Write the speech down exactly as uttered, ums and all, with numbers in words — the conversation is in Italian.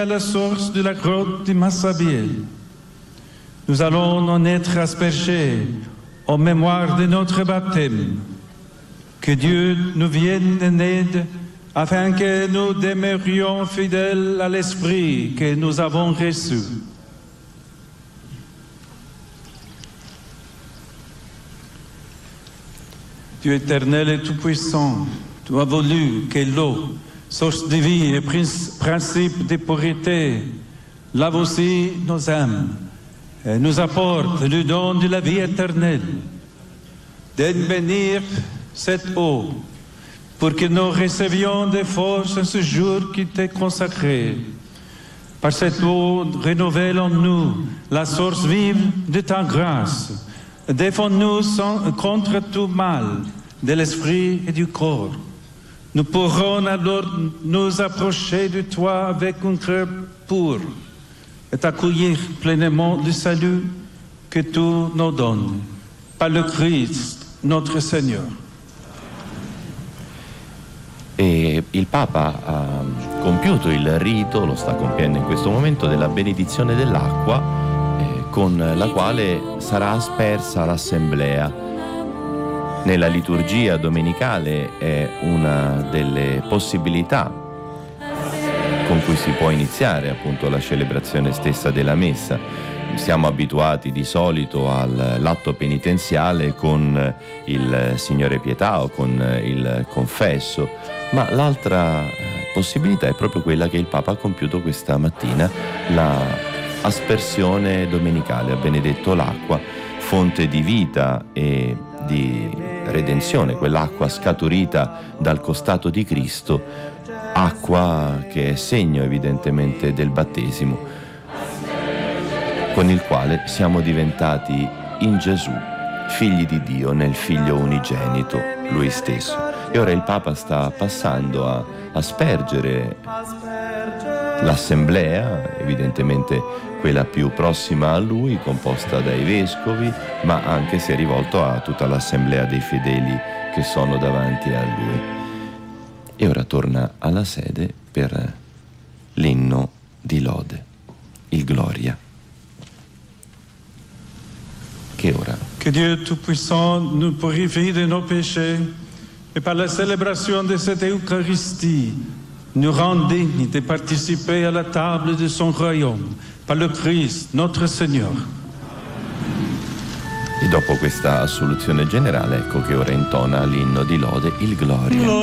à la source de la grotte de Massabielle. Nous allons en être aspergés en mémoire de notre baptême. Que Dieu nous vienne en aide afin que nous demeurions fidèles à l'esprit que nous avons reçu. Dieu éternel et tout-puissant, tu as voulu que l'eau, source de vie et principe de pureté, lave aussi nos âmes et nous apporte le don de la vie éternelle. Donne bénir cette eau pour que nous recevions des forces en ce jour qui t'est consacré. Par cette eau, renouvelle en nous la source vive de ta grâce. Défends-nous contre tout mal de l'esprit et du corps. Nous pourrons alors nous approcher de toi avec un cœur pur et accueillir pleinement le salut que tu nous donnes. Par le Christ, notre Signore. E il Papa ha compiuto il rito, lo sta compiendo in questo momento, della benedizione dell'acqua eh, con la quale sarà aspersa l'assemblea. Nella liturgia domenicale è una delle possibilità con cui si può iniziare appunto la celebrazione stessa della messa. Siamo abituati di solito all'atto penitenziale con il Signore Pietà o con il confesso, ma l'altra possibilità è proprio quella che il Papa ha compiuto questa mattina, la aspersione domenicale. Ha benedetto l'acqua, fonte di vita e di redenzione, quell'acqua scaturita dal costato di Cristo, acqua che è segno evidentemente del battesimo, con il quale siamo diventati in Gesù figli di Dio nel Figlio unigenito, Lui stesso. E ora il Papa sta passando a aspergere l'assemblea, evidentemente quella più prossima a Lui, composta dai vescovi, ma anche si è rivolto a tutta l'assemblea dei fedeli che sono davanti a Lui. E ora torna alla sede per l'inno di lode, il Gloria. Che ora? Que Dieu Tout-Puissant nous purifie de nos péchés et par la célébration de cette Eucharistie nous rend dignes de participer à la table de son royaume par le Christ, notre Seigneur. E dopo questa assoluzione generale, ecco che ora intona l'inno di lode, il Gloria.